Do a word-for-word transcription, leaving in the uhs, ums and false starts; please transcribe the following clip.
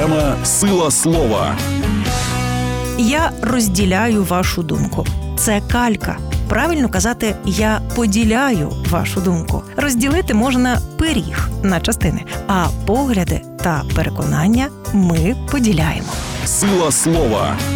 Програма «Сила слова». Я розділяю вашу думку. Це калька. Правильно казати «я поділяю вашу думку». Розділити можна пиріг на частини, а погляди та переконання ми поділяємо. Сила слова.